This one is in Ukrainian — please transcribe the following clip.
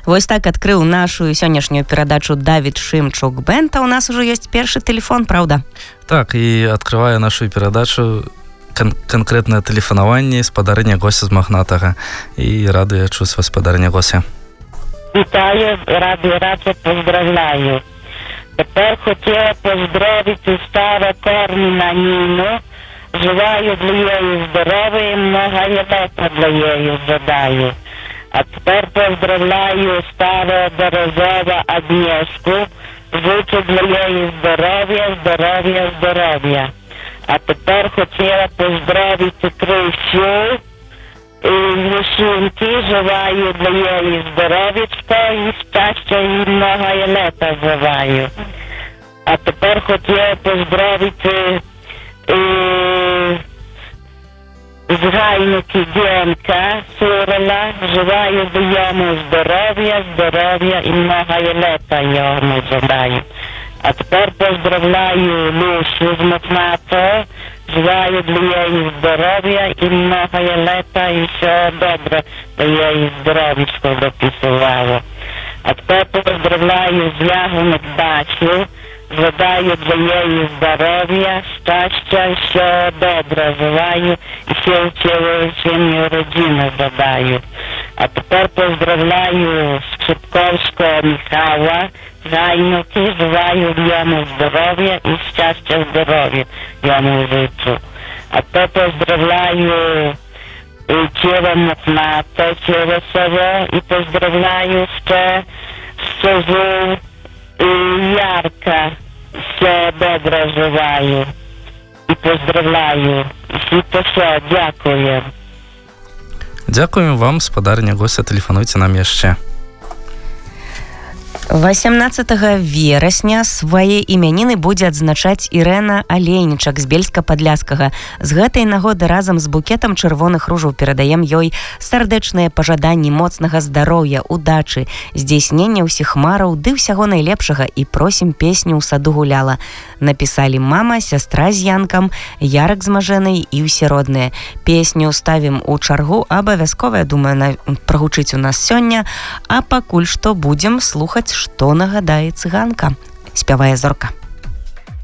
Вось так адкрыў нашу сённяшнюю перадачу Давід Шымчук Бэнд, а у нас ужо ёсць першы тэлефон, праўда? Так, і адкрываю нашу перадачу конкретное тэлефанаванне спадарыня Гося з Магнатага. І радую чуць вас, спадарыня Гося. Вітаю, радо поздравляю. Тепер хотіла поздравити стару Корніна Ніну. Желаю для її здоров'я і много літа для її задаю. А тепер поздравляю старого Березова Агнєшку. Жучу для її здоров'я. А тепер хотіла поздравити Крисю і Лішинки. Желаю для її здоров'ячка і щастя і много літа желаю. А тепер хотіла поздравити з Гайники Генка Сурала. Желаю йому здоров'я і много літа йому желаю. А тепер поздравляю Люшу з Мохнатого. Желаю для її здоров'я і много літа і все добре для її здоров'ячко дописувало. А тепер поздравляю з Ягоник Дачу. Задаю для її здоров'я, щастя, все добре желаю і все вчилищені родини задаю. А тепер поздравляю Шипковського Михайла з Гайники, желаю йому здоров'я і щастя, здоров'я йому життю. А тепер поздравляю Чіва Мохната, Чіва село і поздравляю ще Созу Ярка. Все добре желаю і поздравляю. І все, дякую. Дякуємо вам, спадарыня Гося, тэлефануйце нам яшчэ. 18 верасня свае імяніны будзе адзначаць Ірэна Алейнічак з Бельска-Падляскага. З гэтай нагоды разам з букетам чырвоных ружаў перадаем ёй сардэчныя пажаданні моцнага здароўя, удачы, здзейснення ўсіх мараў ды ўсяго найлепшага і просім песню ў саду гуляла. Напісалі мама, сястра з Янкам, Ярак з Мажэнай і ўсе родныя. Песню ставім у чаргу, абавязкова, я думаю, прагучыць у нас сёння, а пакуль што будзем слухаць, што нагадае цыганка. Спявае Зорка.